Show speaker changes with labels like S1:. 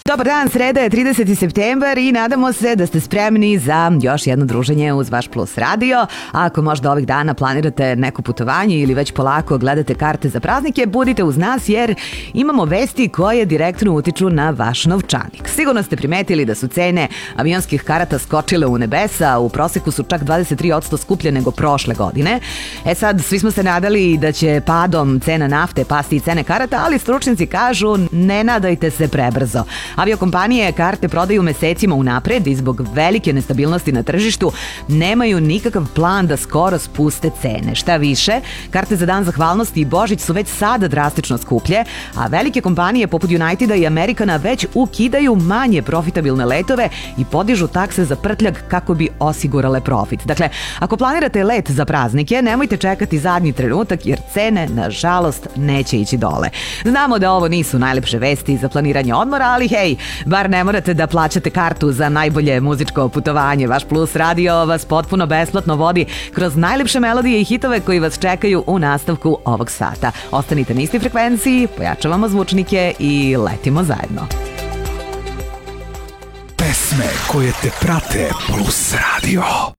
S1: Dobar dan, sreda je 30. septembar i nadamo se da ste spremni za još jedno druženje uz vaš Plus radio. A ako možda ovih dana planirate neko putovanje ili već polako gledate karte za praznike, budite uz nas jer imamo vesti koje direktno utiču na vaš novčanik. Sigurno ste primetili da su cene avionskih karata skočile u nebesa, u proseku su čak 23% skuplje nego prošle godine. Sad, svi smo se nadali da će padom cena nafte pasti i cene karata, ali stručnjaci kažu ne nadajte se prebrzo. Aviokompanije karte prodaju mesecima unapred i zbog velike nestabilnosti na tržištu nemaju nikakav plan da skoro spuste cene. Šta više, karte za Dan zahvalnosti i Božić su već sada drastično skuplje, a velike kompanije poput Uniteda i Americana već ukidaju manje profitabilne letove i podižu takse za prtljag kako bi osigurale profit. Dakle, ako planirate let za praznike, nemojte čekati zadnji trenutak jer cene, nažalost, neće ići dole. Znamo da ovo nisu najlepše vesti za planiranje odmora, ali hej, bar ne morate da plaćate kartu za najbolje muzičko putovanje. Vaš Plus radio vas potpuno besplatno vodi kroz najlepše melodije i hitove koji vas čekaju u nastavku ovog sata. Ostanite na istoj frekvenciji, pojačavamo zvučnike i letimo zajedno.
S2: Pesme koje te prate Plus radio.